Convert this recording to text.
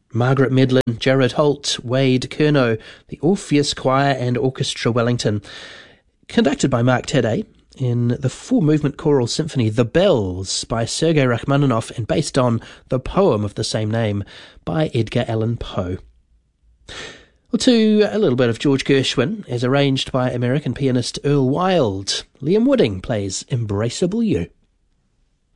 Margaret Medlin, Jared Holt, Wade Curnow, the Orpheus Choir and Orchestra Wellington, conducted by Mark Taddei, in the four-movement choral symphony The Bells by Sergei Rachmaninoff and based on the poem of the same name by Edgar Allan Poe. Well, to a little bit of George Gershwin, as arranged by American pianist Earl Wild, Liam Wooding plays Embraceable You.